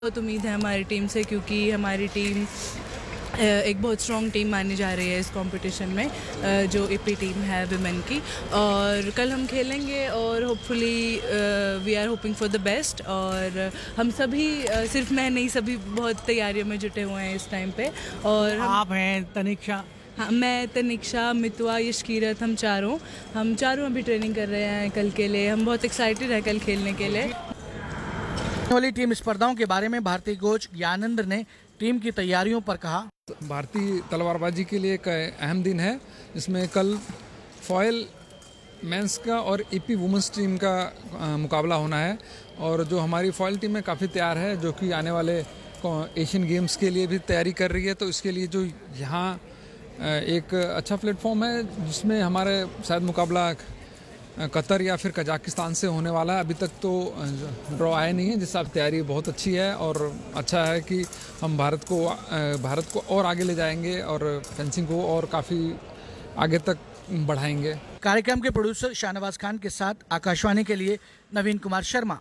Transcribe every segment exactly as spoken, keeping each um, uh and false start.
बहुत उम्मीद है हमारी टीम से, क्योंकि हमारी टीम एक बहुत स्ट्रॉन्ग टीम मानी जा रही है इस कंपटीशन में, जो एपी टीम है विमेन की। और कल हम खेलेंगे और hopefully we are hoping for the best. और हम सभी, सिर्फ मैं नहीं, सभी बहुत तैयारियों में जुटे हुए हैं इस टाइम पे। और हम, आप हैं तनिक्षा? हाँ, मैं, तनिक्षा, मितवा, यशकीरत, हम चारों हम चारों अभी ट्रेनिंग कर रहे हैं कल के लिए। हम बहुत एक्साइटेड हैं कल खेलने के लिए। वाली टीम स्पर्धाओं के बारे में भारतीय कोच ज्ञानेंद्र ने टीम की तैयारियों पर कहा। भारतीय तलवारबाजी के लिए एक अहम दिन है, जिसमें कल फॉयल मेंस का और एपी वुमेंस टीम का आ, मुकाबला होना है। और जो हमारी फॉयल टीम है काफ़ी तैयार है, जो कि आने वाले एशियन गेम्स के लिए भी तैयारी कर रही है। तो इसके लिए जो यहाँ एक अच्छा प्लेटफॉर्म है, जिसमें हमारे शायद मुकाबला कतर या फिर कजाकिस्तान से होने वाला है। अभी तक तो ड्रॉ आया नहीं है, जिससे अब तैयारी बहुत अच्छी है। और अच्छा है कि हम भारत को भारत को और आगे ले जाएंगे और फेंसिंग को और काफ़ी आगे तक बढ़ाएंगे। कार्यक्रम के प्रोड्यूसर शाहनवाज खान के साथ आकाशवाणी के लिए नवीन कुमार शर्मा।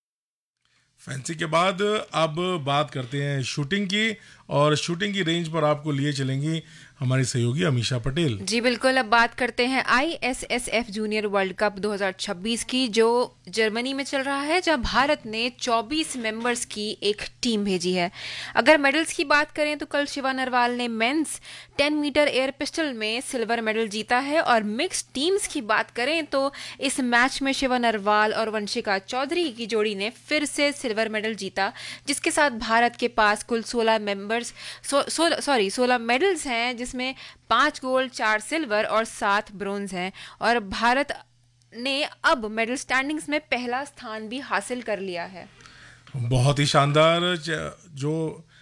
फैंसी के बाद अब बात करते हैं शूटिंग की, और शूटिंग की रेंज पर आपको लिए चलेंगी हमारी सहयोगी अमीशा पटेल। जी बिल्कुल, अब बात करते हैं आईएसएसएफ जूनियर वर्ल्ड कप दो हज़ार छब्बीस की, जो जर्मनी में चल रहा है, जहां भारत ने चौबीस मेंबर्स की एक टीम भेजी है। अगर मेडल्स की बात करें तो कल शिवा नरवाल ने mains ten metre air pistol में सिल्वर मेडल जीता है। और मिक्स टीम्स की बात करें तो इस मैच में शिवा नरवाल और वंशिका चौधरी की जोड़ी ने फिर से सिल्वर मेडल जीता, जिसके साथ भारत के पास कुल सोलह मेंबर्स सॉरी सोलह मेडल्स हैं, जिसमें पांच गोल्ड, चार सिल्वर और सात ब्रोंज हैं। और भारत ने अब मेडल स्टैंडिंग्स में पहला स्थान भी हासिल कर लिया है। बहुत ही शानदार, जो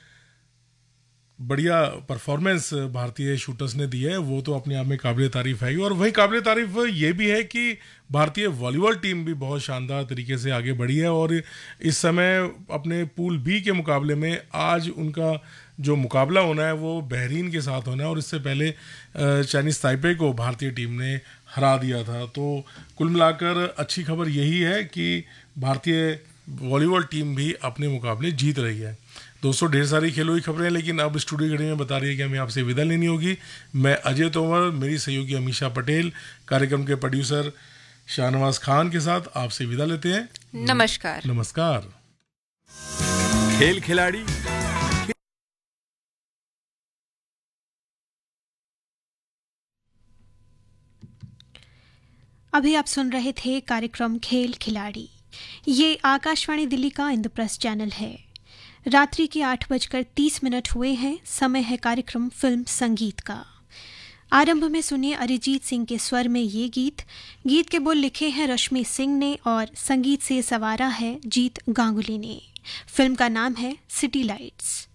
बढ़िया परफॉर्मेंस भारतीय शूटर्स ने दी है वो तो अपने आप में काबिल तारीफ है ही। और वही काबिल तारीफ ये भी है कि भारतीय वॉलीबॉल टीम भी बहुत शानदार तरीके से आगे बढ़ी है। और इस समय अपने पूल बी के मुकाबले में आज उनका जो मुकाबला होना है वो बहरीन के साथ होना है, और इससे पहले चाइनीज ताइपे को भारतीय टीम ने हरा दिया था। तो कुल मिलाकर अच्छी खबर यही है कि भारतीय वॉलीबॉल टीम भी अपने मुकाबले जीत रही है। दोस्तों, ढेर सारी खेलों की खबरें, लेकिन अब स्टूडियो घड़ी में बता रही है कि हमें आपसे विदा लेनी होगी। मैं अजय तोमर, मेरी सहयोगी अमीशा पटेल, कार्यक्रम के प्रोड्यूसर शाहनवाज खान के साथ आपसे विदा लेते हैं। नमस्कार। नमस्कार। खेल खिलाड़ी। अभी आप सुन रहे थे कार्यक्रम खेल खिलाड़ी। ये आकाशवाणी दिल्ली का इंद्रप्रस्थ चैनल है। रात्रि के आठ बजकर तीस मिनट हुए हैं। समय है कार्यक्रम फिल्म संगीत का। आरंभ में सुनिए अरिजीत सिंह के स्वर में ये गीत। गीत के बोल लिखे हैं रश्मि सिंह ने और संगीत से सवारा है जीत गांगुली ने। फिल्म का नाम है सिटी लाइट्स।